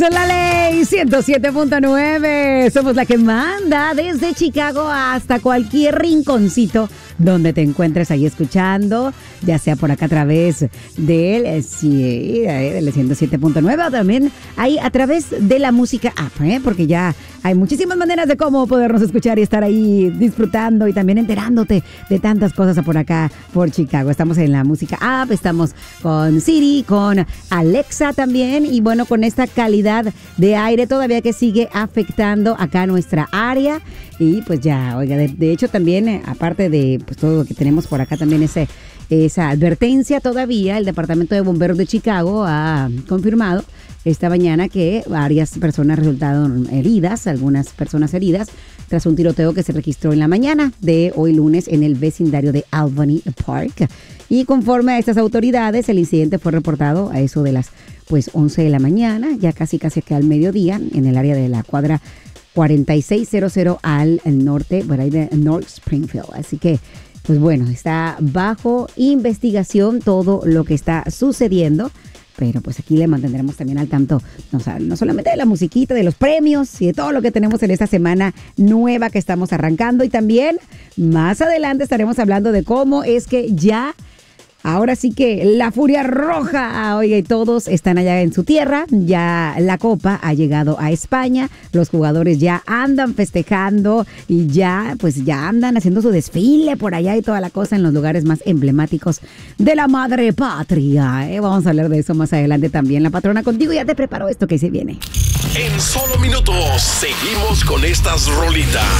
La ley 107.9. Somos la que manda desde Chicago hasta cualquier rinconcito donde te encuentres ahí escuchando, ya sea por acá a través del 107.9 o también ahí a través de la música app, porque ya hay muchísimas maneras de cómo podernos escuchar y estar ahí disfrutando y también enterándote de tantas cosas por acá, por Chicago. Estamos en la música app, estamos con Siri, con Alexa también y bueno, con esta calidad de aire todavía que sigue afectando acá nuestra área. Y pues ya, oiga, de hecho también, aparte de pues todo lo que tenemos por acá, también esa advertencia todavía, el Departamento de Bomberos de Chicago ha confirmado esta mañana que varias personas resultaron heridas, algunas personas heridas, tras un tiroteo que se registró en la mañana de hoy lunes en el vecindario de Albany Park. Y conforme a estas autoridades, el incidente fue reportado a eso de las 11 de la mañana, ya casi que al mediodía, en el área de la cuadra 4600 al norte, por ahí de North Springfield. Así que, pues bueno, está bajo investigación todo lo que está sucediendo. Pero pues aquí le mantendremos también al tanto, no solamente de la musiquita, de los premios y de todo lo que tenemos en esta semana nueva que estamos arrancando. Y también más adelante estaremos hablando de cómo es que ya, ahora sí que la Furia Roja, oye, todos están allá en su tierra, ya la Copa ha llegado a España, los jugadores ya andan festejando y ya andan haciendo su desfile por allá y toda la cosa en los lugares más emblemáticos de la madre patria. Vamos a hablar de eso más adelante también. La patrona contigo ya te preparó esto que se viene. En solo minutos seguimos con estas rolitas.